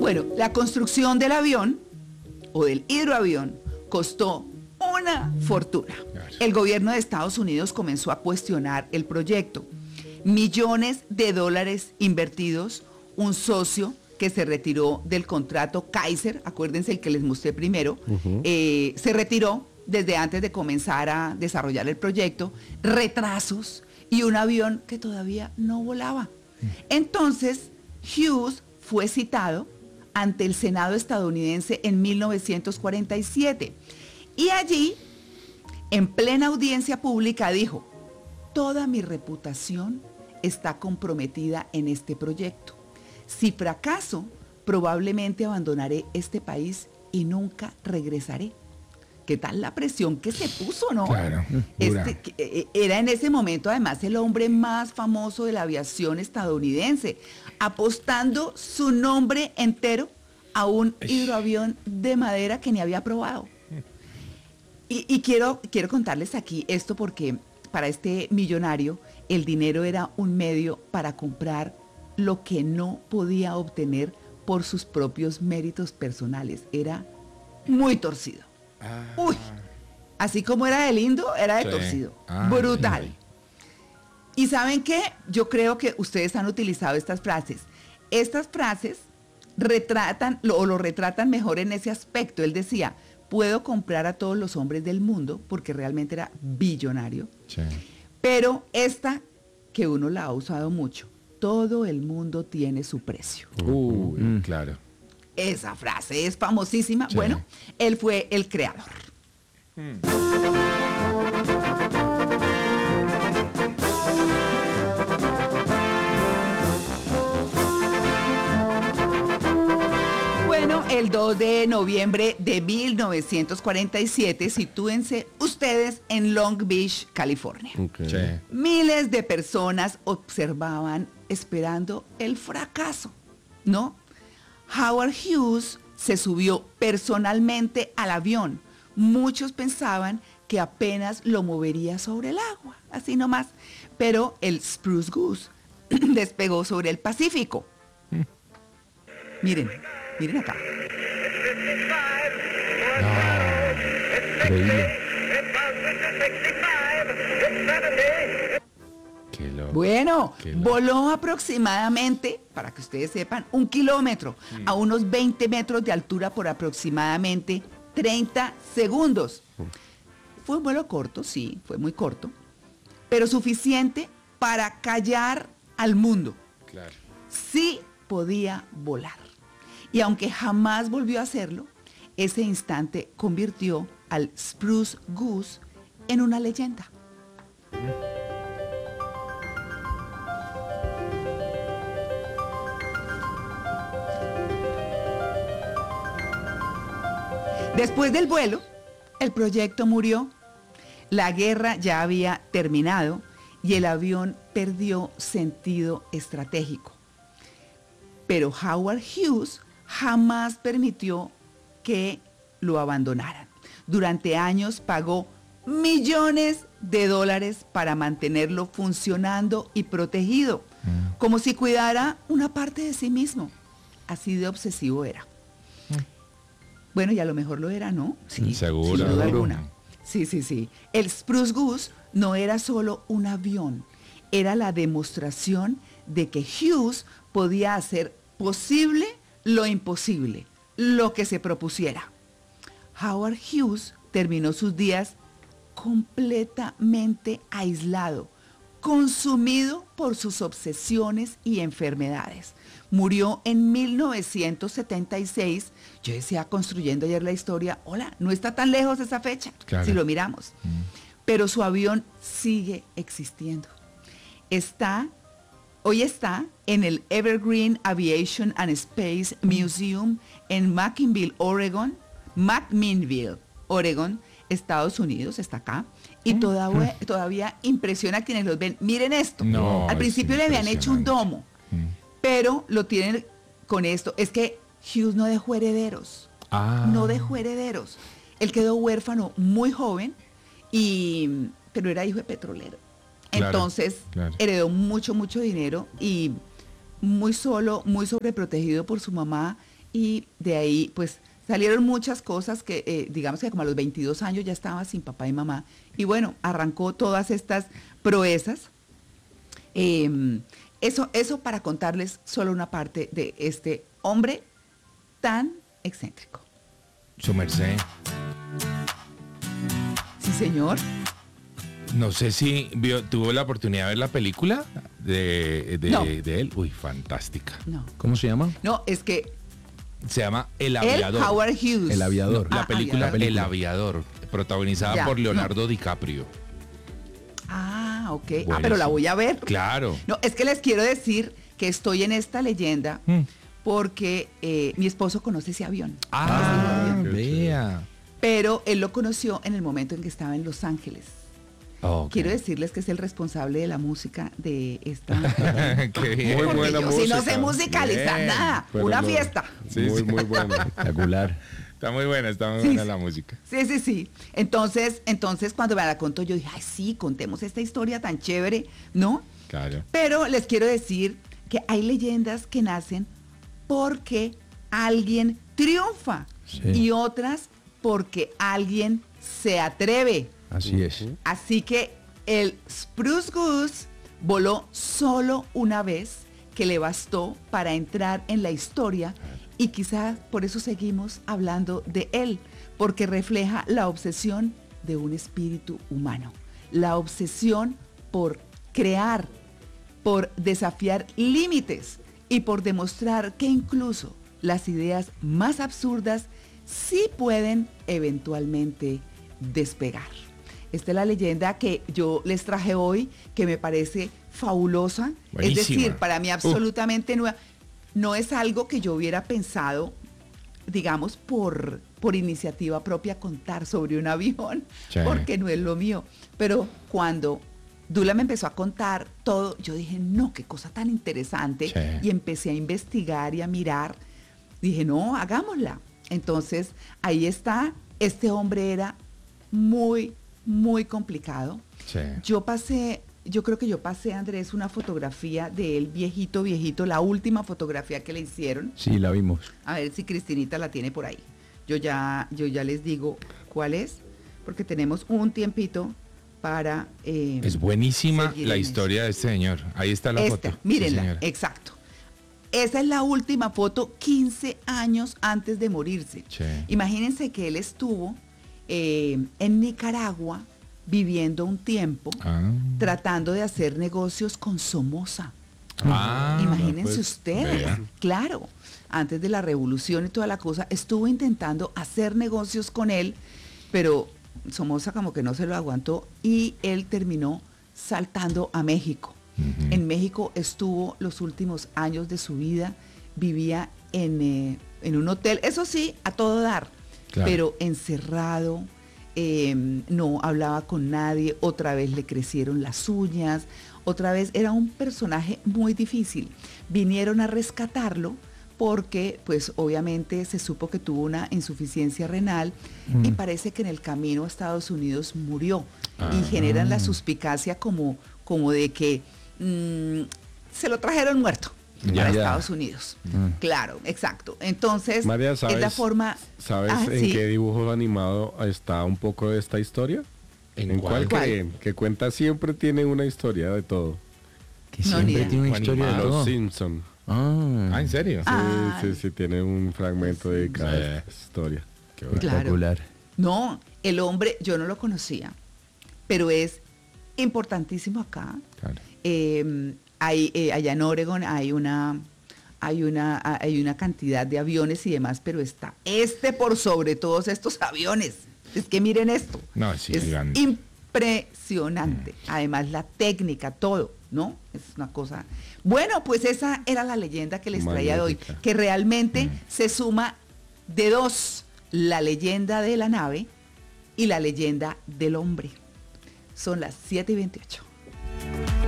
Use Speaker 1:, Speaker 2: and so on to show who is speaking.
Speaker 1: Bueno, la construcción del avión o del hidroavión costó una fortuna. El gobierno de Estados Unidos comenzó a cuestionar el proyecto. Millones de dólares invertidos, un socio que se retiró del contrato, Kaiser, acuérdense el que les mostré primero, se retiró desde antes de comenzar a desarrollar el proyecto, retrasos y un avión que todavía no volaba. Entonces, Hughes fue citado ante el Senado estadounidense en 1947 y allí, en plena audiencia pública, dijo: toda mi reputación está comprometida en este proyecto. Si fracaso, probablemente abandonaré este país y nunca regresaré. ¿Qué tal la presión que se puso, no?
Speaker 2: Claro,
Speaker 1: Era en ese momento, además, el hombre más famoso de la aviación estadounidense, apostando su nombre entero a un hidroavión de madera que ni había probado. Y quiero contarles aquí esto porque para este millonario el dinero era un medio para comprar lo que no podía obtener por sus propios méritos personales. Era muy torcido. Uy, así como era de lindo, era de torcido. Brutal. ¿Y saben qué? Yo creo que ustedes han utilizado estas frases. Estas frases retratan, lo retratan mejor en ese aspecto. Él decía: puedo comprar a todos los hombres del mundo, porque realmente era billonario.
Speaker 2: Sí.
Speaker 1: Pero esta, que uno la ha usado mucho: todo el mundo tiene su precio.
Speaker 2: Claro.
Speaker 1: Esa frase es famosísima.
Speaker 2: Sí.
Speaker 1: Bueno, él fue el creador. Bueno, el 2 de noviembre de 1947, sitúense ustedes en Long Beach, California.
Speaker 2: Okay. Sí.
Speaker 1: Miles de personas observaban esperando el fracaso, ¿no? Howard Hughes se subió personalmente al avión. Muchos pensaban que apenas lo movería sobre el agua, así nomás. Pero el Spruce Goose despegó sobre el Pacífico. Miren acá.
Speaker 2: Increíble. Qué loco.
Speaker 1: Bueno,
Speaker 2: Qué loco.
Speaker 1: voló aproximadamente, para que ustedes sepan, 1 kilómetro, a unos 20 metros de altura por aproximadamente 30 segundos. Fue un vuelo corto, sí, fue muy corto, pero suficiente para callar al mundo.
Speaker 2: Claro.
Speaker 1: Sí podía volar. Y aunque jamás volvió a hacerlo, ese instante convirtió al Spruce Goose en una leyenda. Después del vuelo, el proyecto murió, la guerra ya había terminado y el avión perdió sentido estratégico. Pero Howard Hughes jamás permitió que lo abandonaran. Durante años pagó millones de dólares para mantenerlo funcionando y protegido, como si cuidara una parte de sí mismo. Así de obsesivo era. Bueno, y a lo mejor lo era, ¿no? Sí,
Speaker 2: seguro.
Speaker 1: sin duda alguna. Sí. El Spruce Goose no era solo un avión, era la demostración de que Hughes podía hacer posible lo imposible, lo que se propusiera. Howard Hughes terminó sus días completamente aislado, consumido por sus obsesiones y enfermedades. Murió en 1976. Yo decía, construyendo ayer la historia, hola, no está tan lejos esa fecha, claro, si lo miramos. Pero su avión sigue existiendo. Hoy está en el Evergreen Aviation and Space Museum en McMinnville, Oregon, Estados Unidos, está acá. Y todavía impresiona a quienes los ven. Miren esto.
Speaker 2: No,
Speaker 1: al principio le habían hecho un domo, pero lo tienen con esto. Es que Hughes no dejó herederos. No dejó herederos. Él quedó huérfano muy joven, pero era hijo de petrolero. Claro, entonces heredó mucho dinero y muy solo, muy sobreprotegido por su mamá Y de ahí, pues, salieron muchas cosas que, digamos que como a los 22 años ya estaba sin papá y mamá. Y bueno, arrancó todas estas proezas. Eso para contarles solo una parte de este hombre tan excéntrico.
Speaker 2: Su merced.
Speaker 1: Sí, señor.
Speaker 2: No sé si tuvo la oportunidad de ver la película
Speaker 1: No.
Speaker 2: de él. Uy, fantástica.
Speaker 1: No.
Speaker 3: ¿Cómo se llama?
Speaker 1: No, es que
Speaker 2: Se llama El
Speaker 1: él,
Speaker 2: Aviador.
Speaker 1: Howard Hughes.
Speaker 3: El Aviador.
Speaker 2: La película
Speaker 1: Aviador.
Speaker 2: El Aviador, protagonizada
Speaker 1: Ya,
Speaker 2: por Leonardo DiCaprio.
Speaker 1: Ah, ok.
Speaker 2: Buenísimo.
Speaker 1: Pero la voy a ver.
Speaker 2: Claro.
Speaker 1: No, es que les quiero decir que estoy en esta leyenda porque mi esposo conoce ese avión.
Speaker 2: Ah,
Speaker 3: qué
Speaker 2: vea.
Speaker 1: Pero él lo conoció en el momento en que estaba en Los Ángeles.
Speaker 2: Ok.
Speaker 1: Quiero decirles que es el responsable de la música de esta.
Speaker 2: Qué bien.
Speaker 4: Muy
Speaker 1: Porque
Speaker 4: buena
Speaker 1: yo si no sé
Speaker 4: música.
Speaker 1: musicalizar
Speaker 2: Bien.
Speaker 1: nada,
Speaker 4: Pero
Speaker 1: una
Speaker 4: no,
Speaker 1: fiesta.
Speaker 2: Sí,
Speaker 4: muy,
Speaker 2: sí.
Speaker 4: muy bueno.
Speaker 3: Espectacular.
Speaker 2: Está muy buena
Speaker 1: Sí,
Speaker 2: la música.
Speaker 1: Sí. Entonces cuando me la contó, yo dije, ay, sí, contemos esta historia tan chévere, ¿no?
Speaker 2: Claro.
Speaker 1: Pero les quiero decir que hay leyendas que nacen porque alguien triunfa
Speaker 3: Sí.
Speaker 1: y otras porque alguien se atreve.
Speaker 3: Así es.
Speaker 1: Así que el Spruce Goose voló solo una vez, que le bastó para entrar en la historia, y quizás por eso seguimos hablando de él, porque refleja la obsesión de un espíritu humano, la obsesión por crear, por desafiar límites y por demostrar que incluso las ideas más absurdas sí pueden eventualmente despegar. Esta es la leyenda que yo les traje hoy, que me parece fabulosa.
Speaker 2: Buenísima.
Speaker 1: Es decir, para mí absolutamente nueva. No es algo que yo hubiera pensado, digamos, por iniciativa propia contar sobre un avión,
Speaker 2: Sí.
Speaker 1: porque no es lo mío. Pero cuando Dula me empezó a contar todo, yo dije, no, qué cosa tan interesante.
Speaker 2: Sí.
Speaker 1: Y empecé a investigar y a mirar. Dije, no, hagámosla. Entonces, ahí está. Este hombre era muy, muy complicado.
Speaker 2: Sí.
Speaker 1: Yo creo que yo pasé, Andrés, una fotografía de él viejito, la última fotografía que le hicieron.
Speaker 3: Sí, la vimos.
Speaker 1: A ver si Cristinita la tiene por ahí. Yo ya les digo cuál es, porque tenemos un tiempito para...
Speaker 2: Es buenísima
Speaker 1: seguir
Speaker 2: la
Speaker 1: en
Speaker 2: historia de este señor. Ahí está la
Speaker 1: esta,
Speaker 2: foto.
Speaker 1: mírenla,
Speaker 2: Sí, señora.
Speaker 1: exacto. Esa es la última foto 15 años antes de morirse.
Speaker 2: Sí.
Speaker 1: Imagínense que él estuvo en Nicaragua viviendo un tiempo,
Speaker 2: Ah.
Speaker 1: tratando de hacer negocios con Somoza.
Speaker 2: Ah,
Speaker 1: Imagínense
Speaker 4: pues,
Speaker 1: ustedes,
Speaker 2: vea.
Speaker 1: claro, antes de la revolución y toda la cosa, estuvo intentando hacer negocios con él, pero Somoza como que no se lo aguantó y él terminó saltando a México.
Speaker 2: Ujú.
Speaker 1: En México estuvo los últimos años de su vida, vivía en un hotel, eso sí, a todo dar,
Speaker 2: Claro.
Speaker 1: pero encerrado, no hablaba con nadie, otra vez le crecieron las uñas, otra vez era un personaje muy difícil. Vinieron a rescatarlo porque pues obviamente se supo que tuvo una insuficiencia renal y parece que en el camino a Estados Unidos murió y generan la suspicacia como de que se lo trajeron muerto
Speaker 2: Ya.
Speaker 1: para
Speaker 3: Ya.
Speaker 1: Estados Unidos. Claro, exacto. Entonces,
Speaker 4: María,
Speaker 1: es la
Speaker 4: ¿sabes,
Speaker 1: forma...
Speaker 4: ¿sabes
Speaker 1: Ah,
Speaker 4: en
Speaker 1: sí.
Speaker 4: qué dibujo animado está un poco de esta historia?
Speaker 2: ¿En
Speaker 4: cuál
Speaker 1: cuál?
Speaker 4: creen? Que cuenta siempre tiene una historia de todo.
Speaker 3: Que
Speaker 1: No, ni
Speaker 3: siempre
Speaker 1: idea.
Speaker 3: tiene una historia de
Speaker 2: Animado.
Speaker 4: Los
Speaker 3: todo.
Speaker 4: Simpson.
Speaker 2: Ah, ¿en serio?
Speaker 1: Ah.
Speaker 4: Sí, tiene un fragmento de cada
Speaker 2: Sí.
Speaker 4: historia.
Speaker 2: Qué bueno.
Speaker 1: Claro.
Speaker 3: Espectacular.
Speaker 1: No, el hombre, yo no lo conocía, pero es importantísimo acá.
Speaker 2: Claro.
Speaker 1: Allá en Oregon hay una cantidad de aviones y demás, pero está por sobre todos estos aviones. Es que miren esto.
Speaker 2: No, sí,
Speaker 1: es
Speaker 2: gigante.
Speaker 1: impresionante. Además, la técnica, todo, ¿no? Es una cosa. Bueno, pues esa era la leyenda que les traía de hoy,
Speaker 4: Magnífica.
Speaker 1: que realmente se suma de dos: la leyenda de la nave y la leyenda del hombre. Son las 7:28.